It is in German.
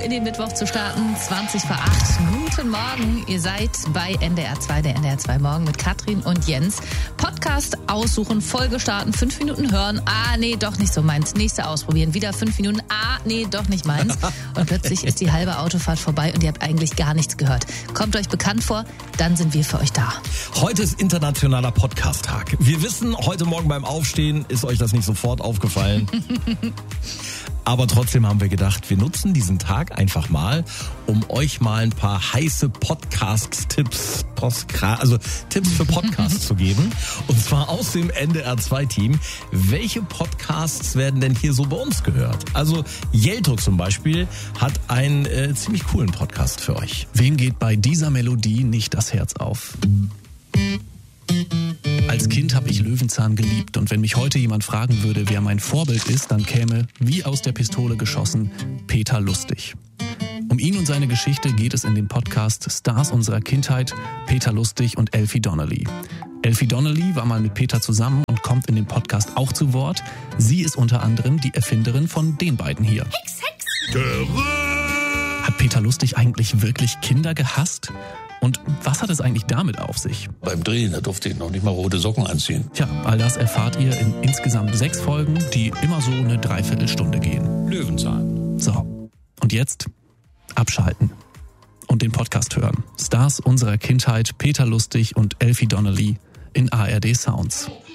in den Mittwoch zu starten, 20 vor 8. Guten Morgen, ihr seid bei NDR 2, der NDR 2 Morgen mit Katrin und Jens. Podcast aussuchen, Folge starten, 5 Minuten hören. Nee, doch nicht so meins. Nächste ausprobieren, wieder 5 Minuten. Nee, doch nicht meins. Und plötzlich ist die halbe Autofahrt vorbei und ihr habt eigentlich gar nichts gehört. Kommt euch bekannt vor, dann sind wir für euch da. Heute ist internationaler Podcast-Tag. Wir wissen, heute Morgen beim Aufstehen ist euch das nicht sofort aufgefallen. Aber trotzdem haben wir gedacht, wir nutzen diesen Tag einfach mal, um euch mal ein paar heiße Podcast-Tipps, Tipps für Podcasts zu geben. Und zwar aus dem NDR 2-Team. Welche Podcasts werden denn hier so bei uns gehört? Also Jelto zum Beispiel hat einen ziemlich coolen Podcast für euch. Wem geht bei dieser Melodie nicht das Herz auf? Als Kind habe ich Löwenzahn geliebt und wenn mich heute jemand fragen würde, wer mein Vorbild ist, dann käme, wie aus der Pistole geschossen, Peter Lustig. Um ihn und seine Geschichte geht es in dem Podcast Stars unserer Kindheit, Peter Lustig und Elfie Donnelly. Elfie Donnelly war mal mit Peter zusammen und kommt in dem Podcast auch zu Wort. Sie ist unter anderem die Erfinderin von den beiden hier. Hex, Hex! Hat Peter Lustig eigentlich wirklich Kinder gehasst? Und was hat es eigentlich damit auf sich? Beim Drehen, da durfte ich noch nicht mal rote Socken anziehen. Tja, all das erfahrt ihr in insgesamt 6 Folgen, die immer so eine Dreiviertelstunde gehen. Löwenzahn. So, und jetzt abschalten und den Podcast hören. Stars unserer Kindheit, Peter Lustig und Elfie Donnelly in ARD Sounds.